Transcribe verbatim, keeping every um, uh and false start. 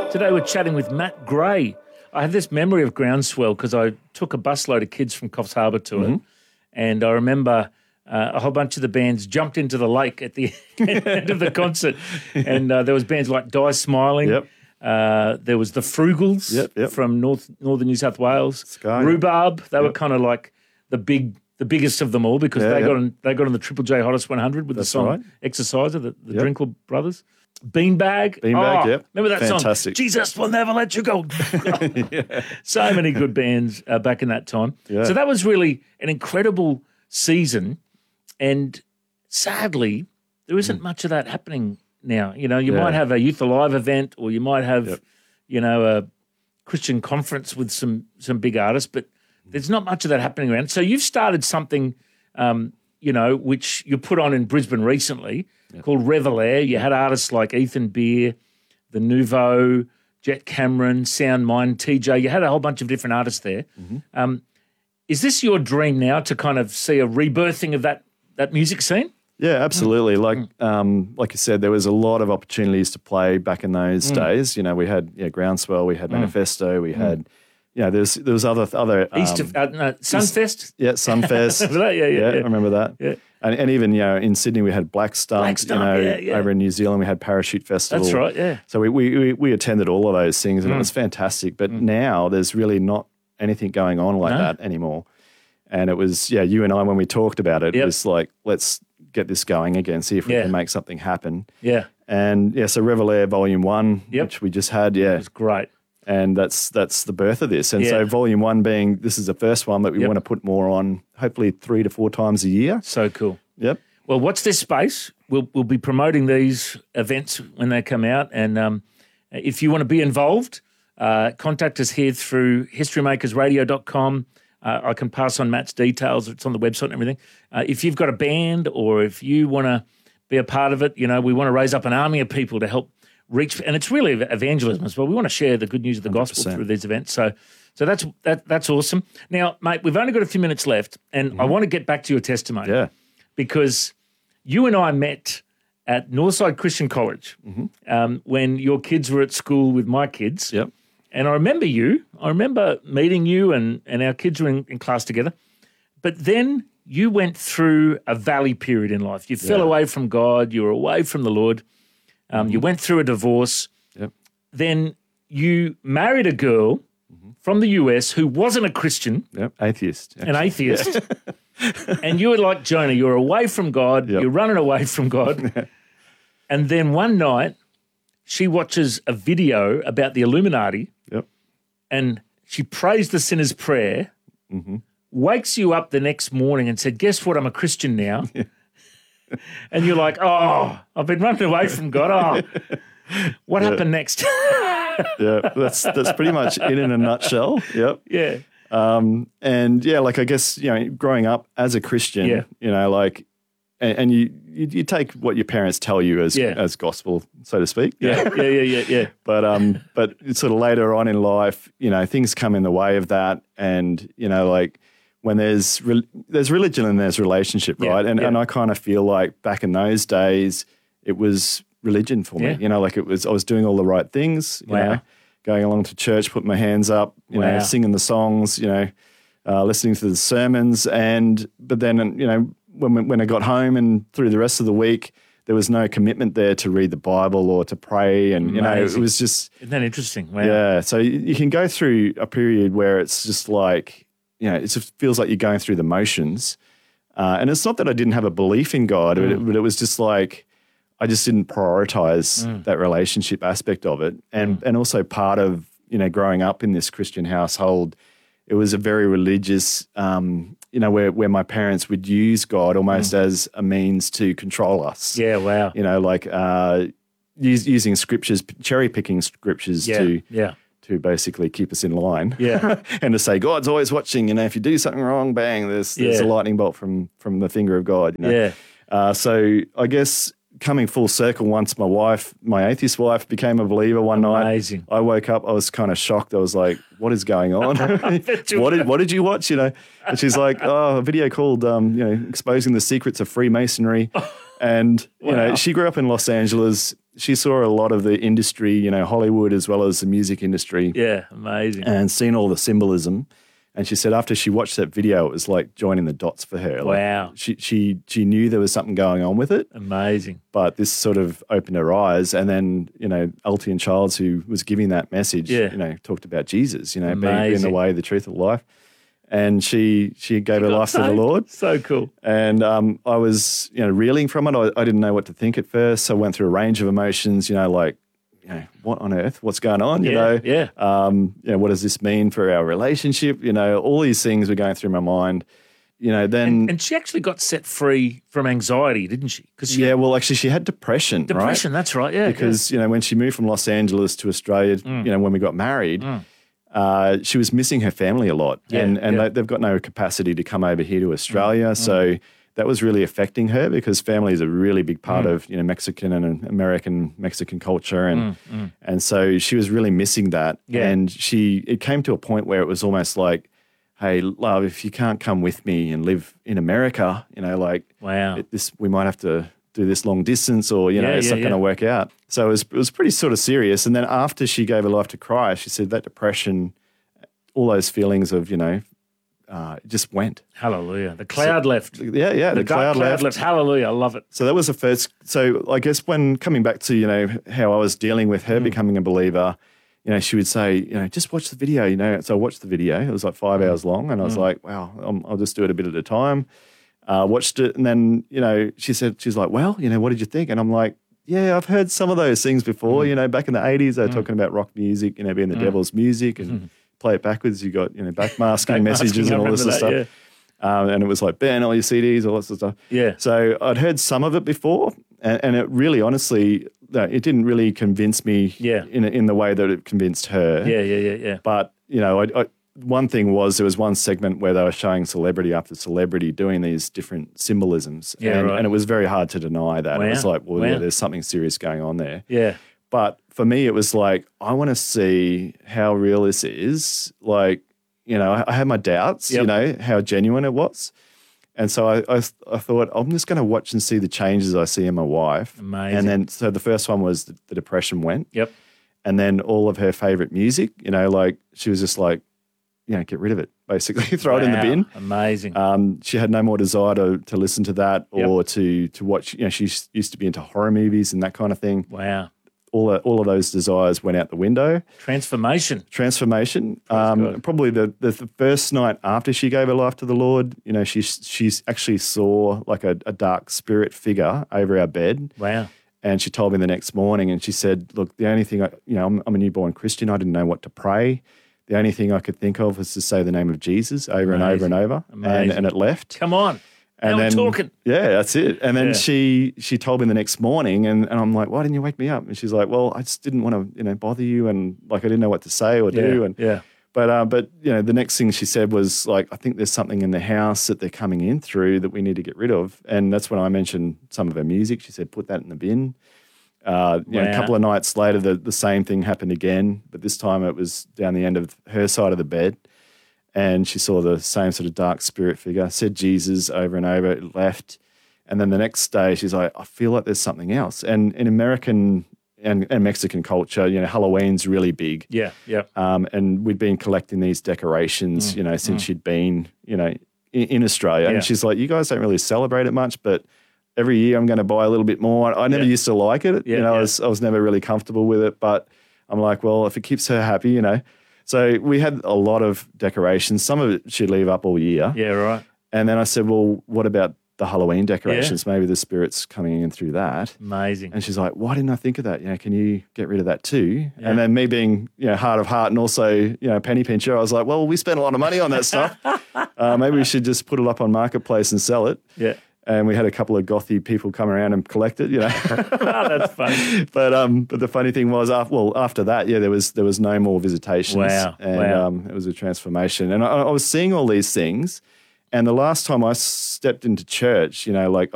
Today we're chatting with Matt Gray. I have this memory of Groundswell because I took a busload of kids from Coffs Harbour to mm-hmm. it, and I remember uh, a whole bunch of the bands jumped into the lake at the end of the concert, and uh, there was bands like Die Smiling. Yep. Uh, there was the Frugals yep, yep. from North Northern New South Wales. Sky, Rhubarb. They yep. were kind of like the big, the biggest of them all because yeah, they yep. got on they got on the Triple J Hottest one hundred with That's the song right. Exerciser, the, the yep. Drinkle brothers. Beanbag. Beanbag, oh, yep. Remember that Fantastic. song? Jesus will never let you go. yeah. So many good bands uh, back in that time. Yeah. So that was really an incredible season. And sadly, there isn't mm. much of that happening now. You know, you yeah. might have a Youth Alive event or you might have, yep. you know, a Christian conference with some some big artists, but there's not much of that happening around. So you've started something, um, you know, which you put on in Brisbane recently, yep. called Revel Air. You had artists like Ethan Beer, The Nouveau, Jet Cameron, Sound Mind, T J. You had a whole bunch of different artists there. Mm-hmm. Um, is this your dream now to kind of see a rebirthing of that that music scene? Yeah, absolutely. Mm. Like mm. um, like you said, there was a lot of opportunities to play back in those mm. days. You know, we had yeah, Groundswell, we had mm. Manifesto, we mm. had, you know, there's there was other other um, East of uh, no, Sunfest. Yeah, Sunfest. yeah, yeah, yeah, yeah, yeah. I remember that. Yeah. And, and even, you know, in Sydney we had Black Stump. Black Stump, you know, yeah, yeah. over in New Zealand we had Parachute Festival. That's right, yeah. So we we, we attended all of those things and mm. it was fantastic. But mm. now there's really not anything going on like no. that anymore. And it was, yeah, you and I, when we talked about it, yep. it was like, let's get this going again, see if we yeah. can make something happen. Yeah. And, yeah, so Revel Air Volume one, yep. which we just had, yeah. It was great. And that's that's the birth of this. And yeah. so Volume one being, this is the first one, but we yep. want to put more on, hopefully three to four times a year. So cool. Yep. Well, watch this space. We'll we'll be promoting these events when they come out. And um, if you want to be involved, uh, contact us here through history makers radio dot com. Uh, I can pass on Matt's details. It's on the website and everything. Uh, if you've got a band or if you want to be a part of it, you know, we want to raise up an army of people to help reach. And it's really evangelism as well. We want to share the good news of the gospel one hundred percent through these events. So so that's that that's awesome. Now, mate, we've only got a few minutes left, and mm-hmm. I want to get back to your testimony. Yeah. Because you and I met at Northside Christian College mm-hmm. um, when your kids were at school with my kids. Yep. And I remember you. I remember meeting you and, and our kids were in, in class together. But then you went through a valley period in life. You yeah. fell away from God. You were away from the Lord. Um, mm-hmm. You went through a divorce. Yep. Then you married a girl mm-hmm. from the U S who wasn't a Christian. Yep, atheist. Actually. An atheist. And you were like Jonah. You were away from God. Yep. You're running away from God. And then one night she watches a video about the Illuminati. Yep. And she prays the sinner's prayer, mm-hmm. wakes you up the next morning and said, guess what, I'm a Christian now. And you're like, oh, I've been running away from God. Oh, what yeah. happened next? yeah, that's that's pretty much it in a nutshell. Yep. Yeah. Um, and, yeah, like I guess, you know, growing up as a Christian, yeah. you know, like, and, and you, you you take what your parents tell you as yeah. as gospel, so to speak. Yeah, yeah, yeah, yeah, yeah. But um, but sort of later on in life, you know, things come in the way of that, and you know, like when there's re- there's religion and there's relationship, right? Yeah, and yeah. and I kind of feel like back in those days, it was religion for me. Yeah. You know, like it was I was doing all the right things. You wow. know, going along to church, putting my hands up, you wow. know, singing the songs, you know, uh, listening to the sermons, and but then you know. When when I got home and through the rest of the week, there was no commitment there to read the Bible or to pray, and you know it was just isn't that interesting? Wow. Yeah, so you, you can go through a period where it's just like you know it just feels like you're going through the motions, uh, and it's not that I didn't have a belief in God, mm. but, it, but it was just like I just didn't prioritize mm. that relationship aspect of it, and mm. and also part of you know growing up in this Christian household, it was a very religious. Um, you know, where, where my parents would use God almost mm. as a means to control us. Yeah, wow. You know, like uh, use, using scriptures, cherry picking scriptures yeah, to yeah. to basically keep us in line. Yeah. And to say, God's always watching, you know, if you do something wrong, bang, there's, there's yeah. a lightning bolt from from the finger of God. You know? Yeah. Uh, so I guess coming full circle once my wife, my atheist wife, became a believer one night. Amazing. I woke up, I was kind of shocked. I was like, what is going on? what did what did you watch? You know? And she's like, oh, a video called, um, you know, exposing the secrets of Freemasonry. And, you Wow. know, she grew up in Los Angeles. She saw a lot of the industry, you know, Hollywood as well as the music industry, Yeah, amazing. and seen all the symbolism. And she said after she watched that video, it was like joining the dots for her. Like, Wow. She, she, she knew there was something going on with it, Amazing. but this sort of opened her eyes. And then, you know, Altian Childs, who was giving that message, Yeah. you know, talked about Jesus, you know, being, being the Amazing. way, the truth, of life. And she she gave her got life to the saved. Lord. So cool. And um, I was, you know, reeling from it. I, I didn't know what to think at first. So I went through a range of emotions, you know, like, you know, what on earth? What's going on? You Yeah, know, yeah. Um, you know, what does this mean for our relationship? You know, all these things were going through my mind. You know, then And, and she actually got set free from anxiety, didn't she? Because yeah, well, actually, she had depression. depression. right? That's right. Yeah, Because you know, when she moved from Los Angeles to Australia, Mm. you know, when we got married. Uh, she was missing her family a lot, Yeah, and and yeah. They, they've got no capacity to come over here to Australia. So that was really affecting her because family is a really big part Mm. of you know Mexican and American Mexican culture, and Mm, and so she was really missing that. Yeah. And she it came to a point where it was almost like, hey, love, if you can't come with me and live in America, you know, like Wow. it, this we might have to do this long distance, or you know, Yeah, it's yeah, not going to yeah. work out. So it was it was pretty sort of serious. And then after she gave her life to Christ, she said that depression, all those feelings of, you know, uh, it just went. Hallelujah. The cloud left. Yeah, yeah. The, The, dark cloud, left. Hallelujah. I love it. So that was the first. So I guess when coming back to, you know, how I was dealing with Mm. her becoming a believer, you know, she would say, you know, just watch the video, you know. So I watched the video. It was like five Mm. hours long. And I was like, wow, I'm, I'll just do it a bit at a time. Uh, watched it. And then, you know, she said, she's like, well, you know, what did you think? And I'm like, yeah, I've heard some of those things before. Mm. You know, back in the eighties, they were talking about rock music, you know, being the devil's music, and play it backwards. You got, you know, backmasking messages I and all this remember sort of that, stuff. Um, and it was like, burn all your C Ds, all that sort of stuff. Yeah. So I'd heard some of it before, and, and it really, honestly, no, it didn't really convince me Yeah. in in the way that it convinced her. Yeah, yeah, yeah, yeah. But, you know, I, I, one thing was there was one segment where they were showing celebrity after celebrity doing these different symbolisms. Yeah, and, right. and it was very hard to deny that. It was Wow. like, well, Wow. yeah, there's something serious going on there. Yeah. But for me, it was like, I want to see how real this is. Like, you know, I, I had my doubts, Yep. you know, how genuine it was. And so I, I, I thought, I'm just going to watch and see the changes I see in my wife. Amazing. And then, so the first one was the, the depression went. Yep. And then all of her favorite music, you know, like she was just like, you know, get rid of it, basically, throw it in the Wow. bin. Amazing. Um, she had no more desire to, to listen to that or to to watch. You know, she used to be into horror movies and that kind of thing. Wow. All of, all of those desires went out the window. Transformation. Transformation. God. Um, probably the, the the first night after she gave her life to the Lord, you know, she she's actually saw like a, a dark spirit figure over our bed. Wow. And she told me the next morning, and she said, "Look, the only thing I, you know, I'm, I'm a newborn Christian. I didn't know what to pray. The only thing I could think of was to say the name of Jesus over and over and over, and, Amazing. and it left." Come on. And now then, we're talking. yeah, that's it. And then Yeah. she she told me the next morning, and, and I'm like, why didn't you wake me up? And she's like, well, I just didn't want to, you know, bother you, and like I didn't know what to say or do. Yeah. And Yeah. but uh, but you know, the next thing she said was like, I think there's something in the house that they're coming in through that we need to get rid of. And that's when I mentioned some of her music. She said, put that in the bin. Uh, you know, Wow. a couple of nights later, the, the same thing happened again, but this time it was down the end of her side of the bed. And she saw the same sort of dark spirit figure, said Jesus over and over, it left. And then the next day, she's like, I feel like there's something else. And in American and, and Mexican culture, you know, Halloween's really big. Yeah. Yeah. Um, and we'd been collecting these decorations, you know, since she'd been, you know, in, in Australia. Yeah. And she's like, you guys don't really celebrate it much, but every year I'm going to buy a little bit more. I never Yeah. used to like it. Yeah, you know, yeah. I was I was never really comfortable with it, but I'm like, well, if it keeps her happy, you know. So we had a lot of decorations. Some of it she'd leave up all year. Yeah. Right. And then I said, well, what about the Halloween decorations? Maybe the spirit's coming in through that. Amazing. And she's like, why didn't I think of that? You know, can you get rid of that too? Yeah. And then me being, you know, heart of heart and also, you know, penny pincher, I was like, well, we spent a lot of money on that stuff. uh, maybe we should just put it up on Marketplace and sell it. Yeah. And we had a couple of gothy people come around and collect it, you know. Oh, that's funny. but um, but the funny thing was, after, well, after that, yeah, there was there was no more visitations. Wow, And wow. Um, it was a transformation. And I, I was seeing all these things. And the last time I stepped into church, you know, like